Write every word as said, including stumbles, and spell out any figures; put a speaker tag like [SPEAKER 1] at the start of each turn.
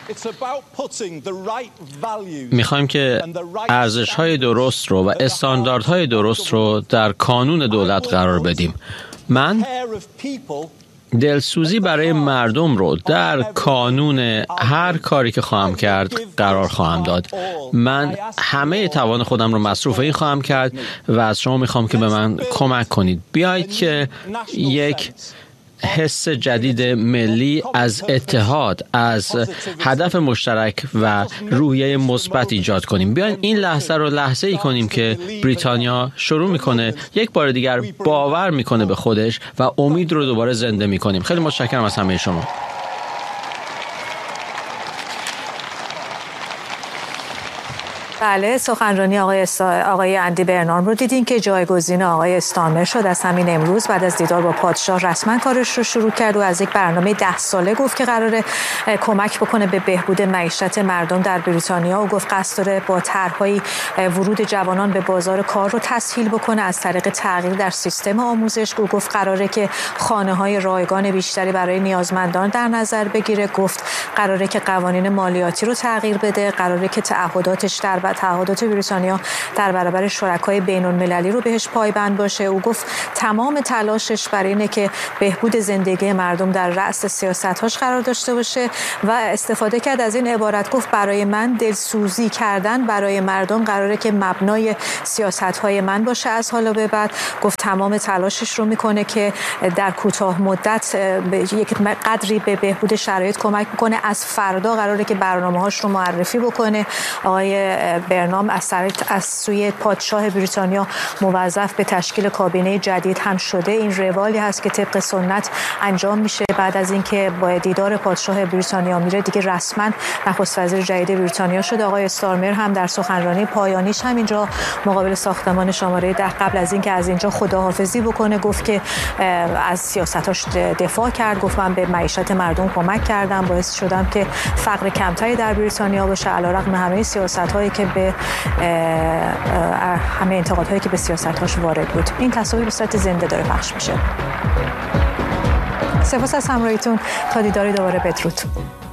[SPEAKER 1] میخوایم که ارزش‌های درست رو و استانداردهای درست رو در کانون دولت قرار بدیم. من دلسوزی برای مردم رو در کانون هر کاری که خواهم کرد قرار خواهم داد. من همه توان خودم رو مصروف این خواهم کرد و از شما میخوام که به من کمک کنید. بیایید که یک حس جدید ملی از اتحاد، از هدف مشترک و روحیه مثبت ایجاد کنیم. بیاین این لحظه رو لحظه ای کنیم که بریتانیا شروع میکنه یک بار دیگر باور میکنه به خودش و امید رو دوباره زنده میکنیم. خیلی متشکرم از همه شما.
[SPEAKER 2] بله، سخنرانی آقای است... آقای اندی برنام رو دیدین که جایگزین آقای استارمر شد. از همین امروز بعد از دیدار با پادشاه رسما کارش رو شروع کرد و از یک برنامه ده ساله گفت که قراره کمک بکنه به بهبود معیشت مردم در بریتانیا. و گفت قصد داره با طرح‌های ورود جوانان به بازار کار رو تسهیل بکنه از طریق تغییر در سیستم آموزش. او گفت قراره که خانه‌های رایگان بیشتری برای نیازمندان در نظر بگیره. گفت قراره که قوانین مالیاتی رو تغییر بده. قراره که تعهداتش در تعهدات بریتانیا در برابر شرکای بین‌المللی رو بهش پایبند باشه. او گفت تمام تلاشش برای اینه که بهبود زندگی مردم در رأس سیاست‌هاش قرار داشته باشه و استفاده کرد از این عبارت. گفت برای من دلسوزی کردن برای مردم قراره که مبنای سیاست‌های من باشه از حالا به بعد. گفت تمام تلاشش رو میکنه که در کوتاه مدت یک قدری به بهبود شرایط کمک بکنه. از فردا قراره که برنامه‌هاش رو معرفی بکنه. آقای برنام از, از سوی پادشاه بریتانیا موظف به تشکیل کابینه جدید هم شده. این روالی هست که طبق سنت انجام میشه بعد از اینکه با دیدار پادشاه بریتانیا میره دیگه رسما نخست وزیر جدید بریتانیا شده. آقای استارمر هم در سخنرانی پایانیش هم اینجا مقابل ساختمان شماره ده قبل از اینکه از اینجا خداحافظی بکنه گفت که از سیاستاش دفاع کرد. گفت من به معیشت مردم کمک کردم، باعث شدم که فقر کمتری در بریتانیا باشه علیرغم همه سیاست‌هایی که به همه انتقادهایی که به سیاست‌هاش وارد بود. این تصاویر به صورت زنده داره پخش میشه. سپاس از همراهیتون، تا دیداری دوباره. بدرود.